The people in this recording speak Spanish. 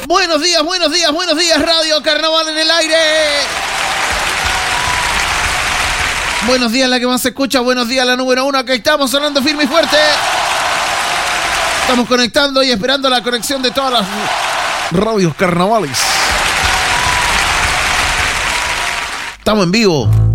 Buenos días, buenos días, buenos días, Radio Carnaval en el aire. Buenos días, la que más se escucha. Buenos días, la número 1. Acá estamos sonando firme y fuerte. Estamos conectando y esperando la conexión de todas las radios carnavales. Estamos en vivo.